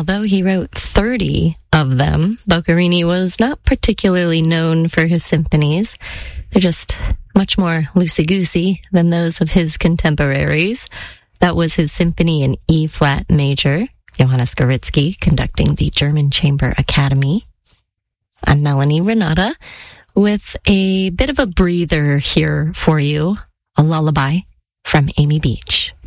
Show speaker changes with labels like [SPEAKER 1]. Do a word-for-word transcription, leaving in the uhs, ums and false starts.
[SPEAKER 1] Although he wrote thirty of them, Boccherini was not particularly known for his symphonies. They're just much more loosey-goosey than those of his contemporaries. That was his symphony in E-flat major, Johannes Goritzky conducting the German Chamber Academy. I'm Melanie Renata with a bit of a breather here for you, a lullaby from Amy Beach.